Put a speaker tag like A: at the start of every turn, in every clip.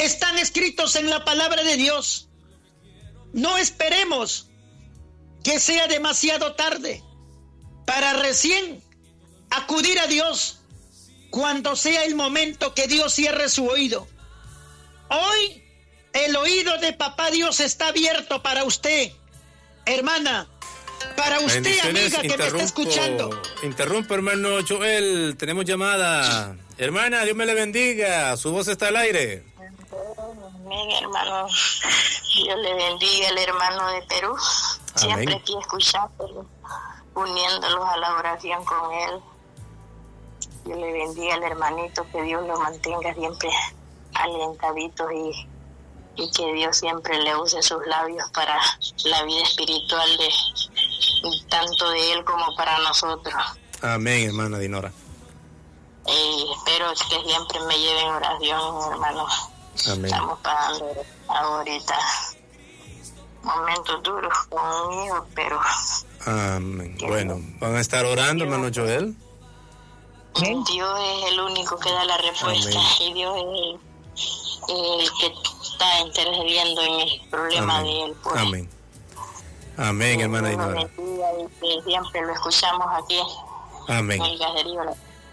A: están escritos en la palabra de Dios. No esperemos que sea demasiado tarde para recién acudir a Dios cuando sea el momento que Dios cierre su oído. Hoy el oído de Papá Dios está abierto para usted, hermana, para usted, amiga, que me está escuchando.
B: Interrumpo, hermano Joel, tenemos llamada. Hermana, Dios me le bendiga, su voz está al aire.
C: Amén, hermano. Dios le bendiga al hermano de Perú. Siempre
B: Amén.
C: aquí escuchándolo, uniéndolos a la oración con él. Dios le bendiga al hermanito, que Dios lo mantenga siempre alentadito y que Dios siempre le use sus labios para la vida espiritual de tanto de él como para nosotros.
B: Amén, hermana Dinora.
C: Espero que siempre me lleven oración, hermano.
B: Amén.
C: Estamos pasando ahorita momentos duros con un hijo, pero
B: Amén. Bueno, ¿van a estar orando, hermano Joel?
C: Dios es el único que da la respuesta.
B: Amén.
C: Y Dios es el que está intercediendo en el problema
B: Amén.
C: de él. Pues.
B: Amén. Amén, hermana Dinora.
C: Y siempre lo escuchamos aquí
B: Amén.
C: en el caserío.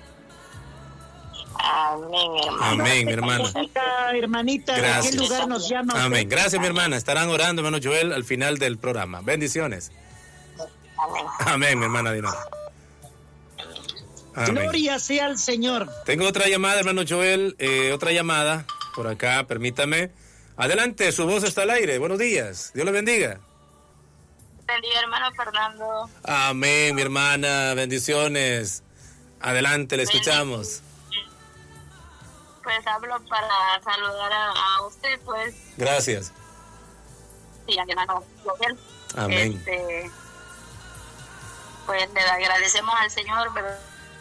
C: Amén, hermano.
B: Amén, mi hermana.
A: Hermanita, ¿de
B: Gracias.
A: qué lugar nos llama usted?
B: Amén. Gracias, mi hermana. Estarán orando, hermano Joel, al final del programa. Bendiciones.
C: Amén.
B: Amén, mi hermana Dinora. Amén.
A: Gloria sea al Señor.
B: Tengo otra llamada, hermano Joel, otra llamada por acá, permítame. Adelante, su voz está al aire. Buenos días. Dios le bendiga.
C: Bendiga, hermano Fernando.
B: Amén, mi hermana. Bendiciones. Adelante, le escuchamos.
C: Pues hablo para saludar a usted, pues.
B: Gracias.
C: Sí, a mi hermano Joel.
B: Amén.
C: Pues le agradecemos al Señor, pero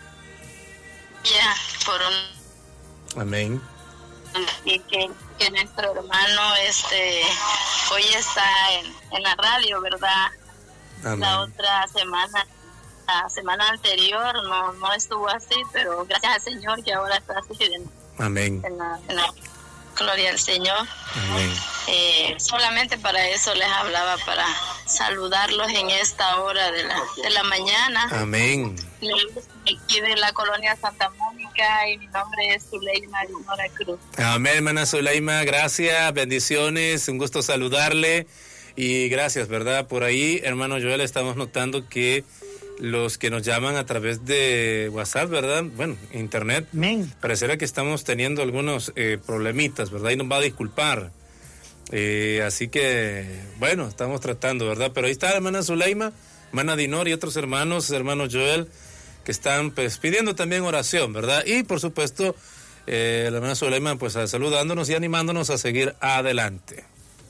C: ya por un
B: Amén.
C: y que nuestro hermano hoy está en la radio, ¿verdad?
B: Amén.
C: La otra semana, la semana anterior no estuvo así, pero gracias al Señor que ahora está así
B: Amén.
C: en la gloria al Señor.
B: Amén.
C: Solamente para eso les hablaba, para saludarlos en esta hora de la mañana.
B: Amén.
C: Aquí de la colonia Santa Mónica, y mi nombre es Zuleima Dinora Cruz.
B: Amén, hermana Zuleima, gracias, bendiciones, un gusto saludarle y gracias, ¿verdad? Por ahí, hermano Joel, estamos notando que los que nos llaman a través de WhatsApp, ¿verdad? Bueno, internet,
A: Amén.
B: pareciera que estamos teniendo algunos problemitas, ¿verdad? Y nos va a disculpar. Así que, bueno, estamos tratando, ¿verdad? Pero ahí está la hermana Zuleima, hermana Dinor y otros hermanos, hermano Joel, que están pues pidiendo también oración, ¿verdad? Y por supuesto, la hermana Zuleima pues saludándonos y animándonos a seguir adelante.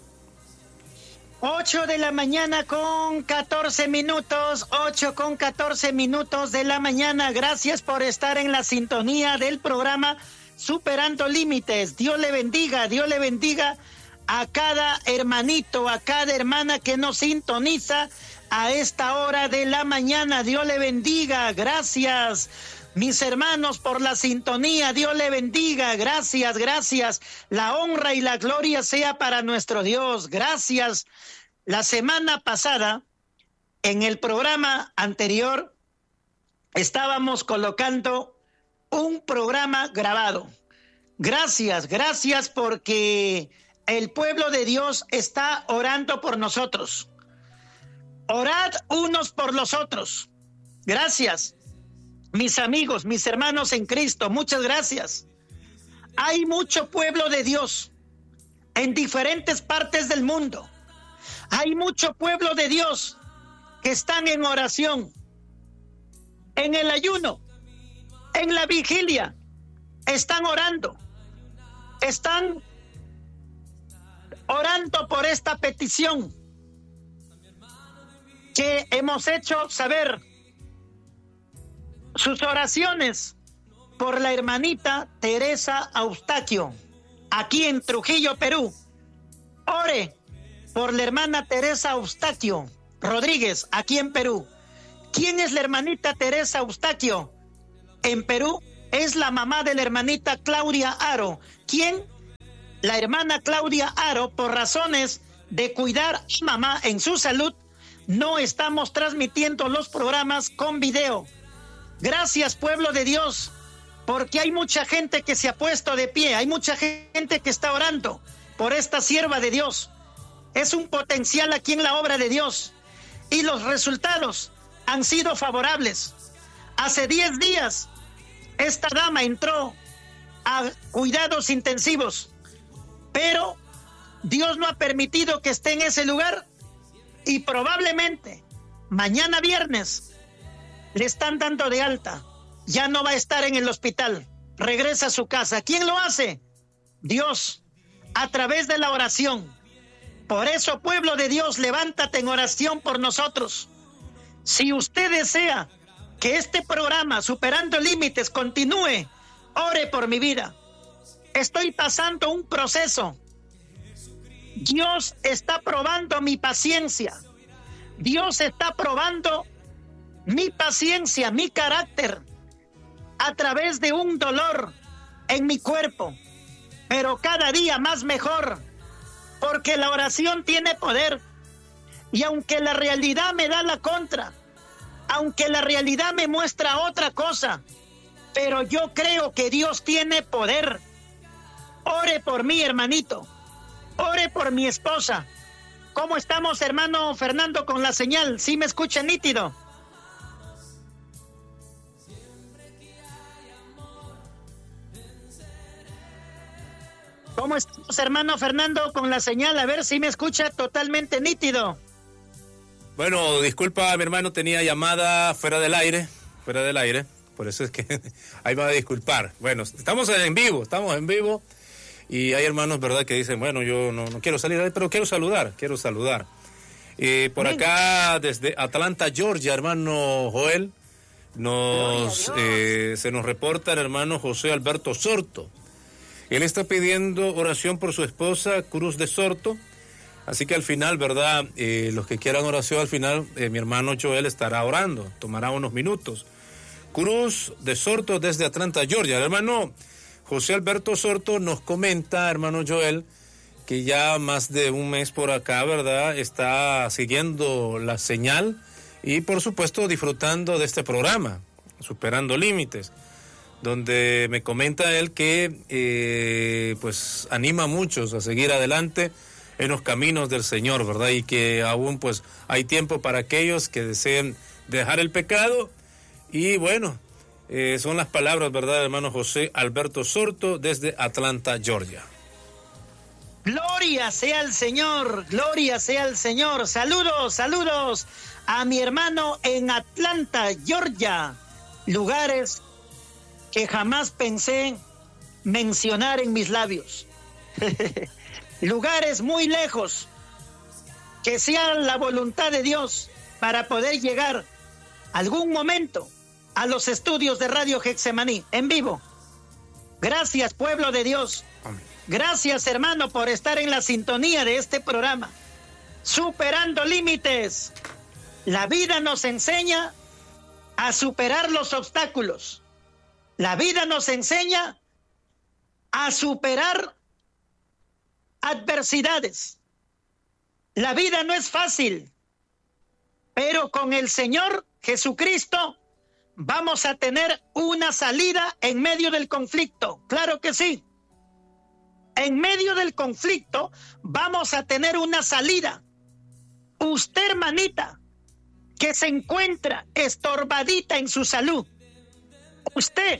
A: 8 de la mañana con 14 minutos, 8 con 14 minutos de la mañana. Gracias por estar en la sintonía del programa Superando Límites. Dios le bendiga a cada hermanito, a cada hermana que nos sintoniza a esta hora de la mañana. Dios le bendiga. Gracias, mis hermanos, por la sintonía. Dios le bendiga. Gracias, gracias. La honra y la gloria sea para nuestro Dios. Gracias. La semana pasada, en el programa anterior, estábamos colocando un programa grabado. Gracias, gracias, porque el pueblo de Dios está orando por nosotros. Orad unos por los otros. Gracias, mis amigos, mis hermanos en Cristo, muchas gracias. Hay mucho pueblo de Dios en diferentes partes del mundo. Hay mucho pueblo de Dios que están en oración, en el ayuno, en la vigilia. Están orando. Están orando por esta petición que hemos hecho saber. Sus oraciones por la hermanita Teresa Eustaquio, aquí en Trujillo, Perú. Ore por la hermana Teresa Eustaquio Rodríguez, aquí en Perú. ¿Quién es la hermanita Teresa Eustaquio? En Perú es la mamá de la hermanita Claudia Aro. ¿Quién? la hermana Claudia Aro, por razones de cuidar a mamá en su salud, no estamos transmitiendo los programas con video. Gracias, pueblo de Dios, porque hay mucha gente que se ha puesto de pie, hay mucha gente que está orando por esta sierva de Dios. Es un potencial aquí en la obra de Dios y los resultados han sido favorables. Hace 10 días, esta dama entró a cuidados intensivos, pero Dios no ha permitido que esté en ese lugar y probablemente mañana viernes le están dando de alta. Ya no va a estar en el hospital, regresa a su casa. ¿Quién lo hace? Dios, a través de la oración. Por eso, pueblo de Dios, levántate en oración por nosotros. Si usted desea que este programa, Superando Límites, continúe, ore por mi vida. Estoy pasando un proceso. Dios está probando mi paciencia. Dios está probando mi paciencia, mi carácter, a través de un dolor en mi cuerpo. Pero cada día más mejor, porque la oración tiene poder. Y aunque la realidad me da la contra, aunque la realidad me muestra otra cosa, pero yo creo que Dios tiene poder. Ore por mí, hermanito. Ore por mi esposa. ¿Cómo estamos, hermano Fernando, con la señal? ¿Sí me escucha nítido? ¿Cómo estamos, hermano Fernando, con la señal? A ver si me escucha totalmente nítido.
B: Bueno, disculpa, mi hermano, tenía llamada fuera del aire, por eso es que ahí va a disculpar. Bueno, estamos en vivo, y hay hermanos, ¿verdad?, que dicen, bueno, yo no quiero salir, pero quiero saludar. Por acá, desde Atlanta, Georgia, hermano Joel, se nos reporta el hermano José Alberto Sorto. Él está pidiendo oración por su esposa, Cruz de Sorto. Así que al final, ¿verdad? Los que quieran oración, al final, mi hermano Joel estará orando. Tomará unos minutos. Cruz de Sorto desde Atlanta, Georgia. El hermano José Alberto Sorto nos comenta, hermano Joel, que ya más de un mes por acá, ¿verdad?, está siguiendo la señal y, por supuesto, disfrutando de este programa, Superando Límites, donde me comenta él que pues anima a muchos a seguir adelante en los caminos del Señor, ¿verdad? Y que aún pues hay tiempo para aquellos que deseen dejar el pecado. Y bueno, son las palabras, ¿verdad, hermano José Alberto Sorto desde Atlanta, Georgia.
A: Gloria sea el Señor, gloria sea el Señor. Saludos a mi hermano en Atlanta, Georgia, lugares que jamás pensé mencionar en mis labios. Lugares muy lejos, que sea la voluntad de Dios para poder llegar algún momento a los estudios de Radio Getsemaní en vivo. Gracias, pueblo de Dios. Amén. Gracias, hermano, por estar en la sintonía de este programa. Superando Límites. La vida nos enseña a superar los obstáculos. La vida nos enseña a superar adversidades. La vida no es fácil, pero con el Señor Jesucristo vamos a tener una salida en medio del conflicto. Claro que sí. En medio del conflicto vamos a tener una salida. Usted, hermanita, que se encuentra estorbadita en su salud. Usted,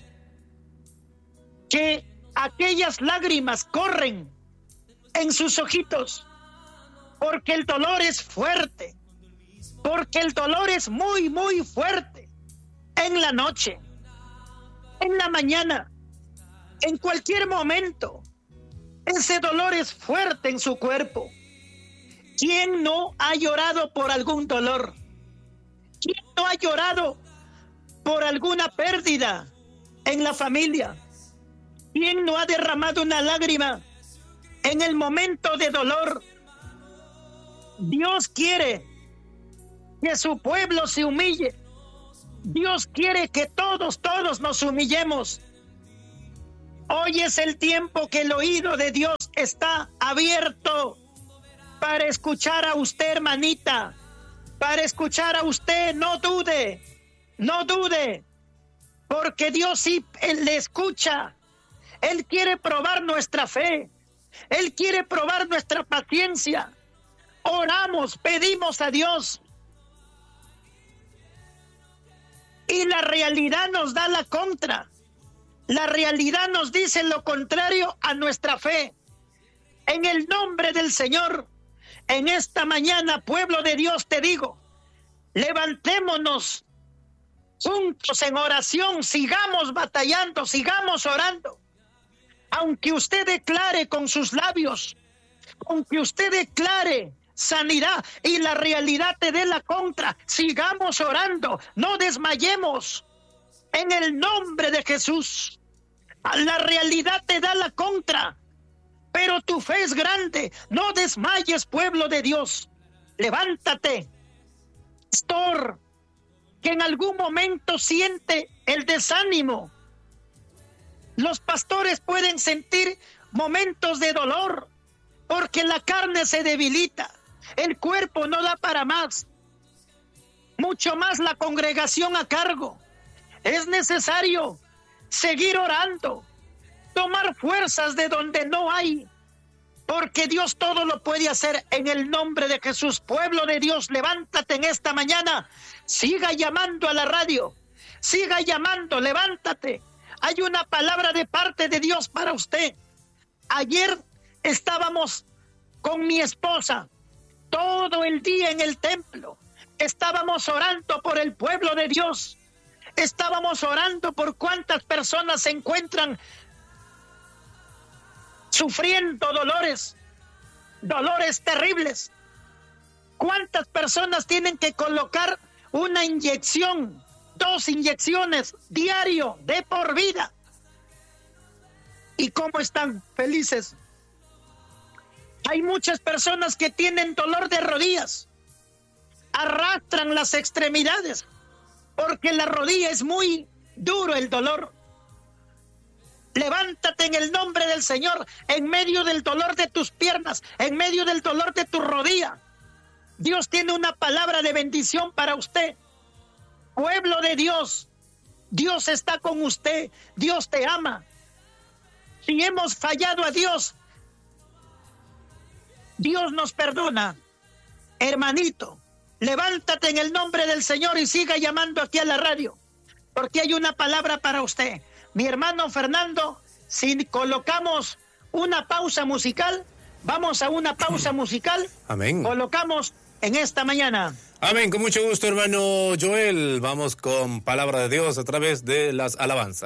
A: que aquellas lágrimas corren en sus ojitos, porque el dolor es fuerte, porque el dolor es muy, muy fuerte, en la noche, en la mañana, en cualquier momento, ese dolor es fuerte en su cuerpo. ¿Quién no ha llorado por algún dolor? ¿Quién no ha llorado por alguna pérdida en la familia? ¿Quién no ha derramado una lágrima en el momento de dolor? Dios quiere que su pueblo se humille. Dios quiere que todos nos humillemos. Hoy es el tiempo que el oído de Dios está abierto para escuchar a usted, hermanita, para escuchar a usted. No dude, no dude, porque Dios sí Él le escucha. Él quiere probar nuestra fe, Él quiere probar nuestra paciencia. Oramos, pedimos a Dios, y la realidad nos da la contra. La realidad nos dice lo contrario a nuestra fe. En el nombre del Señor, en esta mañana, pueblo de Dios, te digo, levantémonos juntos en oración, sigamos batallando, sigamos orando. Aunque usted declare con sus labios, aunque usted declare sanidad y la realidad te dé la contra, sigamos orando, no desmayemos. En el nombre de Jesús, la realidad te da la contra, pero tu fe es grande. No desmayes, pueblo de Dios. Levántate. Pastor, que en algún momento siente el desánimo. Los pastores pueden sentir momentos de dolor, porque la carne se debilita, el cuerpo no da para más, mucho más la congregación a cargo. Es necesario seguir orando, tomar fuerzas de donde no hay, porque Dios todo lo puede hacer en el nombre de Jesús. Pueblo de Dios, levántate en esta mañana, siga llamando a la radio, siga llamando, levántate. Hay una palabra de parte de Dios para usted. Ayer estábamos con mi esposa todo el día en el templo. Estábamos orando por el pueblo de Dios. Estábamos orando por cuántas personas se encuentran sufriendo dolores terribles. Cuántas personas tienen que colocar una inyección, 2 inyecciones diario de por vida. ¿Y cómo están? Felices. Hay muchas personas que tienen dolor de rodillas, arrastran las extremidades, porque la rodilla es muy duro el dolor. Levántate en el nombre del Señor, en medio del dolor de tus piernas, en medio del dolor de tu rodilla. Dios tiene una palabra de bendición para usted. Pueblo de Dios, Dios está con usted, Dios te ama. Si hemos fallado a Dios, Dios nos perdona. Hermanito, levántate en el nombre del Señor y siga llamando aquí a la radio, porque hay una palabra para usted. Mi hermano Fernando, si colocamos una pausa musical, vamos a una pausa musical.
B: Amén.
A: Colocamos en esta mañana.
B: Amén, con mucho gusto, hermano Joel. Vamos con palabra de Dios a través de las alabanzas.